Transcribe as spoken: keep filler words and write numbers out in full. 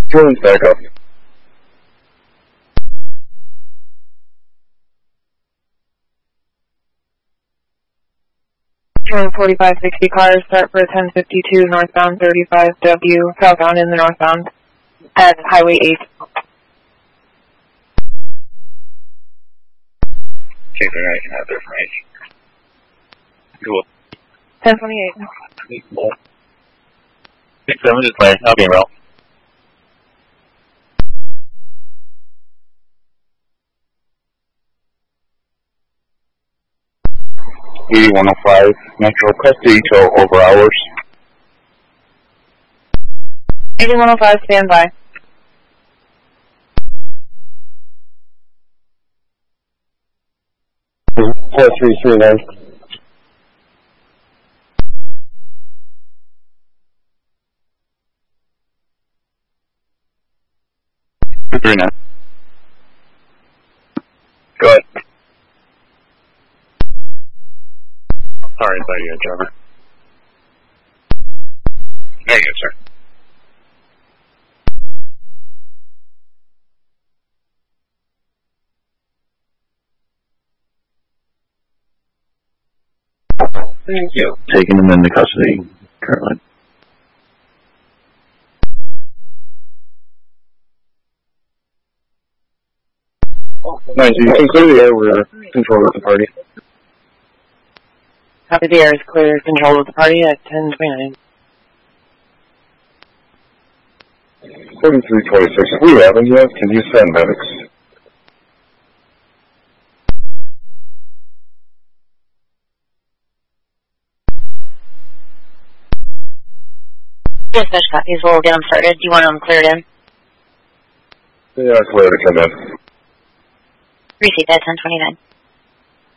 Jordan's back up. forty-five sixty cars start for ten fifty-two northbound thirty-five W, southbound in the northbound at Highway eight. Okay, they're not going to have their information. Cool. ten twenty-eight. Cool. six seven, just play. I'll be in route. eighty-one oh five, Metro custody till over hours. eighty-one oh five, stand by. four three three nine. two three nine. Go ahead. Sorry, I thought you had Trevor. There you go, sir. Thank you. Taking them into custody currently. Nice. You can clear the air. We're control of the party. Copy, the air is clear. Control of the party at ten twenty-nine. forty-three twenty-six. If we have them yet, can you send medics? Yes, there's copies. We'll get them started. Do you want them cleared in? Yeah, clear to come in. Receive that, ten twenty-nine.